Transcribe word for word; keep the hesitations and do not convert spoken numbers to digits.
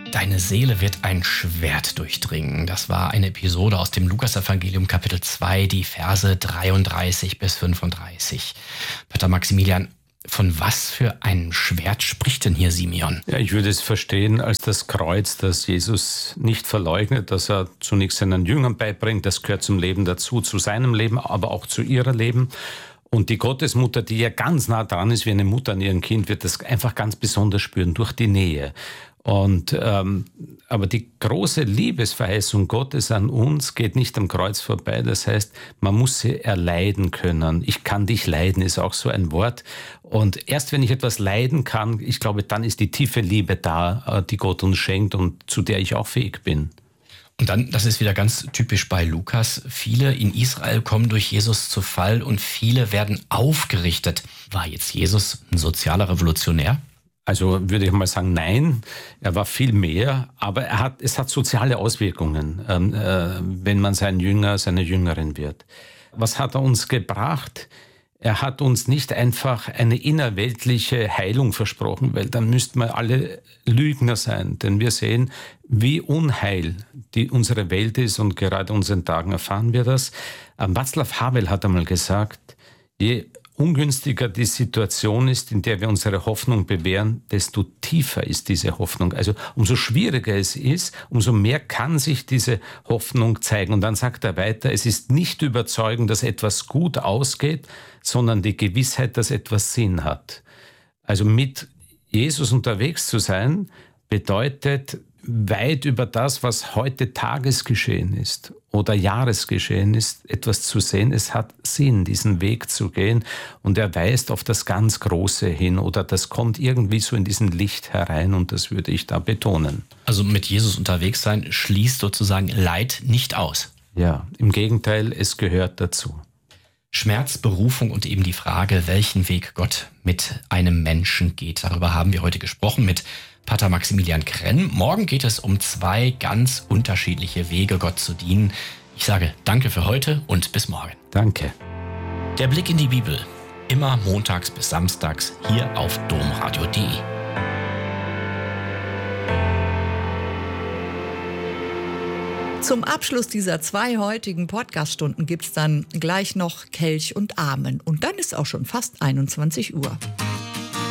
Deine Seele wird ein Schwert durchdringen. Das war eine Episode aus dem Lukasevangelium Kapitel zwei, die Verse dreiunddreißig bis fünfunddreißig. Pater Maximilian, von was für einem Schwert spricht denn hier Simeon? Ja, ich würde es verstehen als das Kreuz, das Jesus nicht verleugnet, das er zunächst seinen Jüngern beibringt. Das gehört zum Leben dazu, zu seinem Leben, aber auch zu ihrem Leben. Und die Gottesmutter, die ja ganz nah dran ist wie eine Mutter an ihrem Kind, wird das einfach ganz besonders spüren durch die Nähe. Und ähm, aber die große Liebesverheißung Gottes an uns geht nicht am Kreuz vorbei. Das heißt, man muss sie erleiden können. Ich kann dich leiden, ist auch so ein Wort. Und erst wenn ich etwas leiden kann, ich glaube, dann ist die tiefe Liebe da, die Gott uns schenkt und zu der ich auch fähig bin. Und dann, das ist wieder ganz typisch bei Lukas, viele in Israel kommen durch Jesus zu Fall und viele werden aufgerichtet. War jetzt Jesus ein sozialer Revolutionär? Also würde ich mal sagen, nein, er war viel mehr, aber er hat, es hat soziale Auswirkungen, ähm, äh, wenn man sein Jünger, seine Jüngerin wird. Was hat er uns gebracht? Er hat uns nicht einfach eine innerweltliche Heilung versprochen, weil dann müssten wir alle Lügner sein, denn wir sehen, wie unheil die unsere Welt ist und gerade in unseren Tagen erfahren wir das. Ähm, Václav Havel hat einmal gesagt, je ungünstiger die Situation ist, in der wir unsere Hoffnung bewähren, desto tiefer ist diese Hoffnung. Also umso schwieriger es ist, umso mehr kann sich diese Hoffnung zeigen. Und dann sagt er weiter, es ist nicht überzeugend, dass etwas gut ausgeht, sondern die Gewissheit, dass etwas Sinn hat. Also mit Jesus unterwegs zu sein, bedeutet weit über das, was heute Tagesgeschehen ist oder Jahresgeschehen ist, etwas zu sehen. Es hat Sinn, diesen Weg zu gehen und er weist auf das ganz Große hin oder das kommt irgendwie so in diesen Licht herein und das würde ich da betonen. Also mit Jesus unterwegs sein schließt sozusagen Leid nicht aus. Ja, im Gegenteil, es gehört dazu. Schmerz, Berufung und eben die Frage, welchen Weg Gott mit einem Menschen geht. Darüber haben wir heute gesprochen mit Pater Maximilian Krenn. Morgen geht es um zwei ganz unterschiedliche Wege, Gott zu dienen. Ich sage danke für heute und bis morgen. Danke. Der Blick in die Bibel. Immer montags bis samstags hier auf domradio punkt de. Zum Abschluss dieser zwei heutigen Podcast-Stunden gibt es dann gleich noch Kelch und Amen. Und dann ist auch schon fast einundzwanzig Uhr.